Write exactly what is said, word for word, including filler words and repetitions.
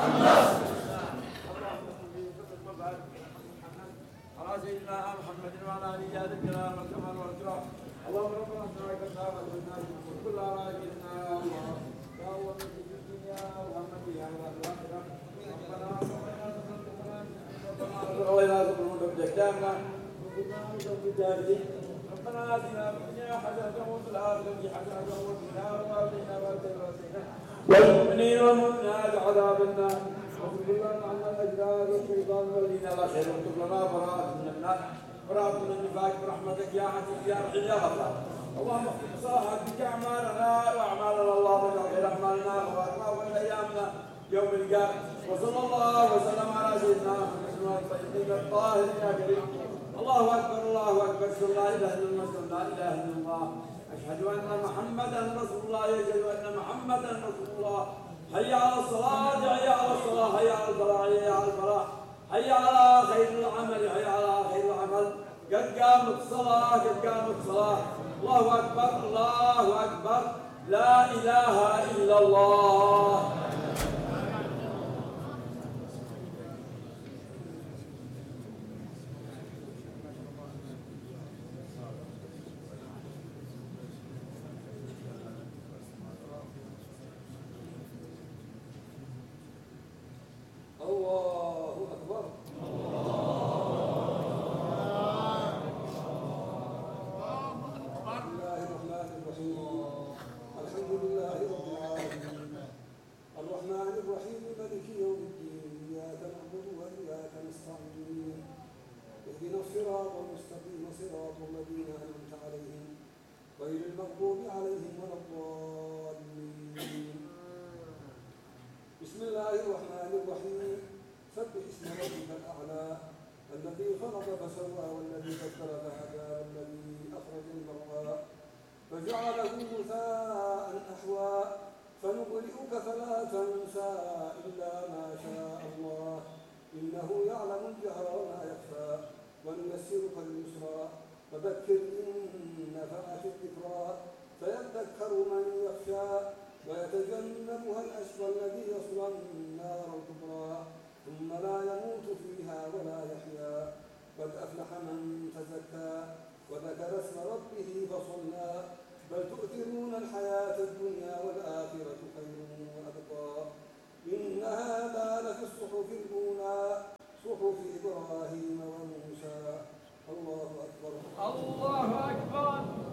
على سيدنا محمد وعلى آله ذي الكرام والكمال والإكرام. اللهم ربنا اصنعك الدعوة والناس وكل راجلنا يا الله يا الله في الدنيا محمد يا الله الآخرة. ربنا ربنا تكونوا بجدامنا وكنا نشوف الجاهلين. ربنا آتنا في الدنيا حسنة وفي الآخرة حسنة وقنا عذاب النار والمؤمنين والمؤمنات عذاب النار. واغفر لنا عنا الاجداد والشيطان والذين لا خير واكتب لنا براءة من النار براءة من النفاق برحمتك يا عزيز يا رحيم يا غفار. اللهم اغفر صلاحك بك اعمالنا واعمالنا اللهم اجعل خير اعمالنا وخاتمها وخير ايامنا يوم القيامة. وصلى الله وسلم على سيدنا محمد الطيبين الطاهرين يا كريم. الله اكبر الله اكبر اشهد لا اله الا الله لا اله الا الله اشهد ان محمدا رسول الله اشهد ان محمدا رسول الله. حي على الصلاة حي على الصلاة حي على الفلاح حي على الفلاح حي على خير العمل حي على خير العمل. قد قامت الصلاة قد قامت الصلاة. الله أكبر الله أكبر لا إله إلا الله. الله أكبر. الحمد لله رب العالمين الرحمن الرحيم مالك يوم الدين إياك نعبد وإياك نستعين اهدنا الصراط المستقيم صراط الذين أنعمت عليهم غير المغضوب عليهم ولا الضالين. بسم الله الرحمن الرحيم سبح اسم ربك الأعلى الذي خلق فسوى والذي قدر فهدى والذي أخرج المرعى فجعله غثاء أحوى فنقرئك فلا تنسى إلا ما شاء الله إنه يعلم الجهر وما يخفى ونيسرك لليسرى فذكر إن نفعت الذكرى فيذكر من يخشى ويتجنبها الأشقى الذي يصلى النار الكبرى ثم لا يموت فيها ولا يحيا. قد أفلح من تزكى وذكر اسم ربه فصلى بل تؤثرون الحياة الدنيا والآخرة خير وأبقى. إن هذا لفي الصحف الأولى صحف إبراهيم وموسى. الله أكبر الله أكبر.